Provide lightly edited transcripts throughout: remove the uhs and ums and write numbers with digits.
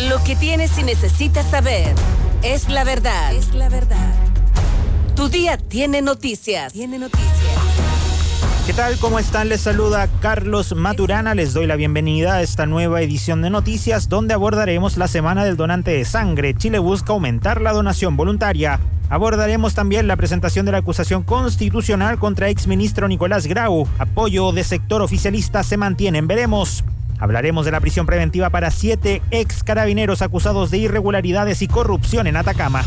Lo que tienes y necesitas saber es la verdad. Tu día tiene noticias. ¿Qué tal? ¿Cómo están? Les saluda Carlos Maturana. Les doy la bienvenida a esta nueva edición de noticias donde abordaremos la semana del donante de sangre. Chile busca aumentar la donación voluntaria. Abordaremos también la presentación de la acusación constitucional contra exministro Nicolás Grau. Apoyo de sector oficialista se mantienen. Veremos. Hablaremos de la prisión preventiva para 7 ex carabineros acusados de irregularidades y corrupción en Atacama.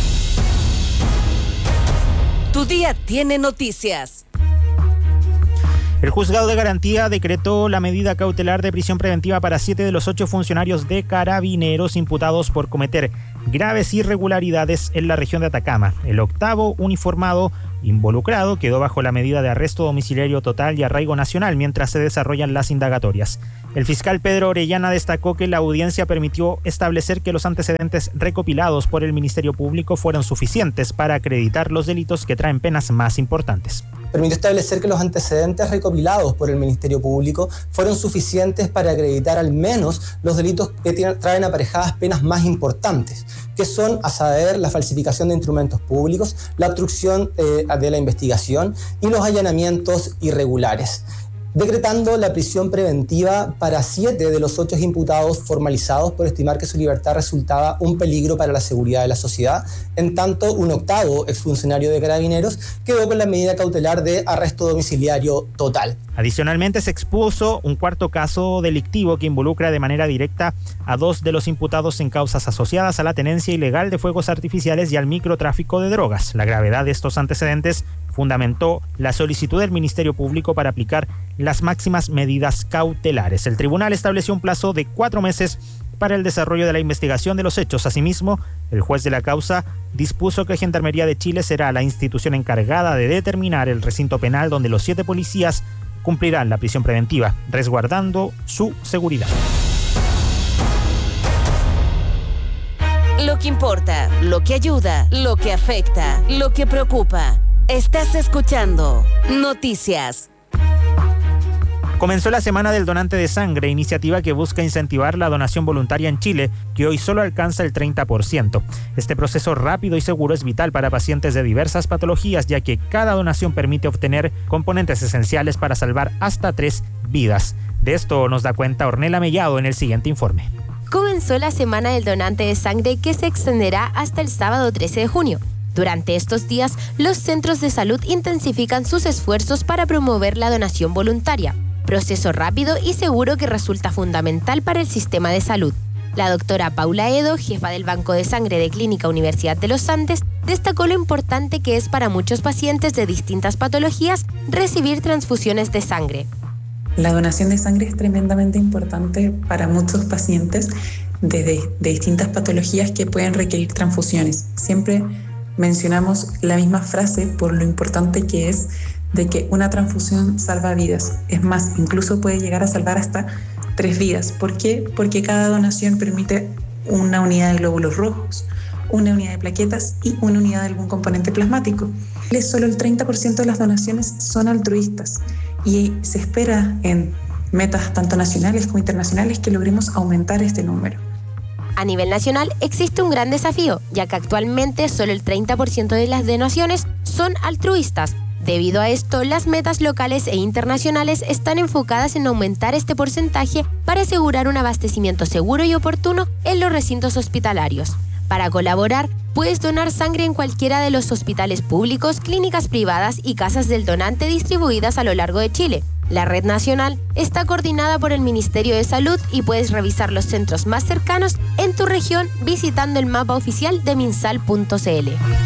Tu día tiene noticias. El juzgado de garantía decretó la medida cautelar de prisión preventiva para 7 de los 8 funcionarios de carabineros imputados por cometer graves irregularidades en la región de Atacama. El octavo uniformado involucrado quedó bajo la medida de arresto domiciliario total y arraigo nacional mientras se desarrollan las indagatorias. El fiscal Pedro Orellana destacó que la audiencia permitió establecer que los antecedentes recopilados por el Ministerio Público fueron suficientes para acreditar los delitos que traen penas más importantes. Permitió establecer que los antecedentes recopilados por el Ministerio Público fueron suficientes para acreditar al menos los delitos que traen aparejadas penas más importantes, que son, a saber, la falsificación de instrumentos públicos, la obstrucción de la investigación y los allanamientos irregulares, decretando la prisión preventiva para 7 de los 8 imputados formalizados por estimar que su libertad resultaba un peligro para la seguridad de la sociedad. En tanto, un octavo exfuncionario de Carabineros quedó con la medida cautelar de arresto domiciliario total. Adicionalmente, se expuso un cuarto caso delictivo que involucra de manera directa a 2 de los imputados en causas asociadas a la tenencia ilegal de fuegos artificiales y al microtráfico de drogas. La gravedad de estos antecedentes fundamentó la solicitud del Ministerio Público para aplicar las máximas medidas cautelares. El tribunal estableció un plazo de 4 meses para el desarrollo de la investigación de los hechos. Asimismo, el juez de la causa dispuso que Gendarmería de Chile será la institución encargada de determinar el recinto penal donde los 7 policías cumplirán la prisión preventiva, resguardando su seguridad. Lo que importa, lo que ayuda, lo que afecta, lo que preocupa. Estás escuchando Noticias. Comenzó la Semana del Donante de Sangre, iniciativa que busca incentivar la donación voluntaria en Chile, que hoy solo alcanza el 30%. Este proceso rápido y seguro es vital para pacientes de diversas patologías, ya que cada donación permite obtener componentes esenciales para salvar hasta 3 vidas. De esto nos da cuenta Ornella Mellado en el siguiente informe. Comenzó la Semana del Donante de Sangre, que se extenderá hasta el sábado 13 de junio. Durante estos días, los centros de salud intensifican sus esfuerzos para promover la donación voluntaria, proceso rápido y seguro que resulta fundamental para el sistema de salud. La doctora Paula Edo, jefa del Banco de Sangre de Clínica Universidad de los Andes, destacó lo importante que es para muchos pacientes de distintas patologías recibir transfusiones de sangre. La donación de sangre es tremendamente importante para muchos pacientes de distintas patologías que pueden requerir transfusiones. Siempre mencionamos la misma frase por lo importante que es de que una transfusión salva vidas. Es más, incluso puede llegar a salvar hasta 3 vidas. ¿Por qué? Porque cada donación permite una unidad de glóbulos rojos, una unidad de plaquetas y una unidad de algún componente plasmático. Solo el 30% de las donaciones son altruistas y se espera en metas tanto nacionales como internacionales que logremos aumentar este número. A nivel nacional existe un gran desafío, ya que actualmente solo el 30% de las donaciones son altruistas. Debido a esto, las metas locales e internacionales están enfocadas en aumentar este porcentaje para asegurar un abastecimiento seguro y oportuno en los recintos hospitalarios. Para colaborar, puedes donar sangre en cualquiera de los hospitales públicos, clínicas privadas y casas del donante distribuidas a lo largo de Chile. La red nacional está coordinada por el Ministerio de Salud y puedes revisar los centros más cercanos en tu región visitando el mapa oficial de minsal.cl.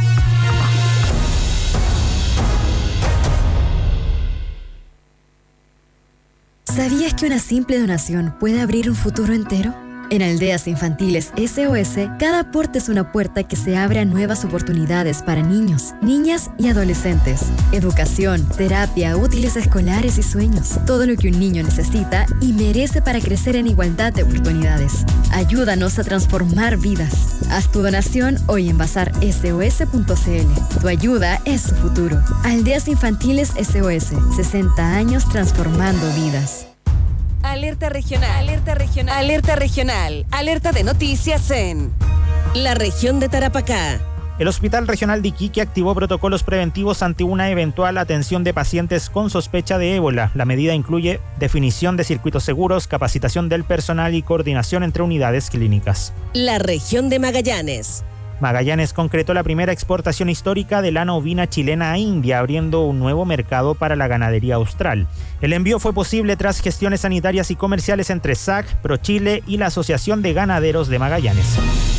¿Sabías que una simple donación puede abrir un futuro entero? En Aldeas Infantiles SOS, cada aporte es una puerta que se abre a nuevas oportunidades para niños, niñas y adolescentes. Educación, terapia, útiles escolares y sueños. Todo lo que un niño necesita y merece para crecer en igualdad de oportunidades. Ayúdanos a transformar vidas. Haz tu donación hoy en bazarsos.cl. Tu ayuda es su futuro. Aldeas Infantiles SOS, 60 años transformando vidas. Alerta regional. Alerta regional. Alerta regional. Alerta de noticias en la región de Tarapacá. El Hospital Regional de Iquique activó protocolos preventivos ante una eventual atención de pacientes con sospecha de ébola. La medida incluye definición de circuitos seguros, capacitación del personal y coordinación entre unidades clínicas. La región de Magallanes. Magallanes concretó la primera exportación histórica de lana ovina chilena a India, abriendo un nuevo mercado para la ganadería austral. El envío fue posible tras gestiones sanitarias y comerciales entre SAC, ProChile y la Asociación de Ganaderos de Magallanes.